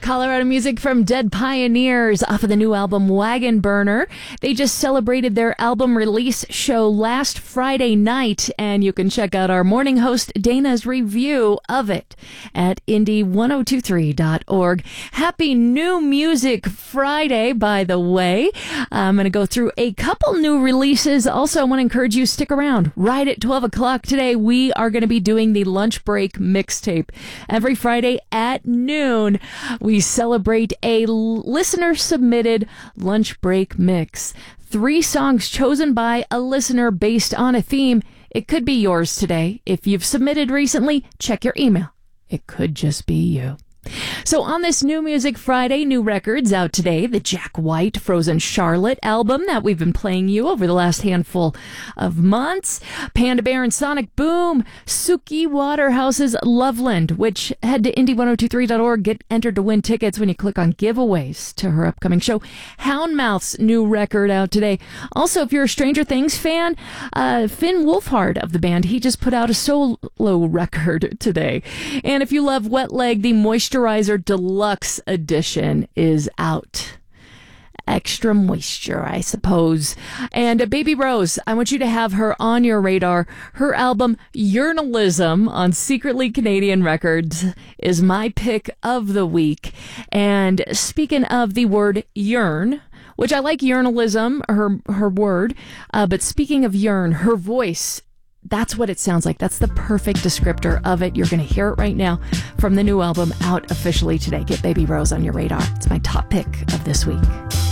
Colorado music from Dead Pioneers off of the new album Wagon Burner. They just celebrated their album release show last Friday night, and you can check out our morning host Dana's review of it at indie1023.org. Happy New Music Friday, by the way. I'm going to go through a couple new releases. Also, I want to encourage you, stick around. Right at 12 o'clock today, we are going to be doing the Lunch Break Mixtape. Every Friday at noon, we celebrate a listener-submitted lunch break mix. 3 songs chosen by a listener based on a theme. It could be yours today. If you've submitted recently, check your email. It could just be you. So on this New Music Friday, new records out today, the Jack White Frozen Charlotte album that we've been playing you over the last handful of months, Panda Bear and Sonic Boom, Suki Waterhouse's Loveland, which head to indie1023.org, get entered to win tickets when you click on giveaways to her upcoming show. Houndmouth's new record out today. Also, if you're a Stranger Things fan, Finn Wolfhard of the band, he just put out a solo record today. And if you love Wet Leg, the Moisturizer Deluxe Edition is out. Extra moisture, I suppose. And Baby Rose, I want you to have her on your radar. Her album, Yearnalism, on Secretly Canadian Records, is my pick of the week. And speaking of the word yearn, which I like yearnalism, her word, but speaking of yearn, her voice, that's what it sounds like. That's the perfect descriptor of it. You're going to hear it right now from the new album out officially today. Get Baby Rose on your radar. It's my top pick of this week.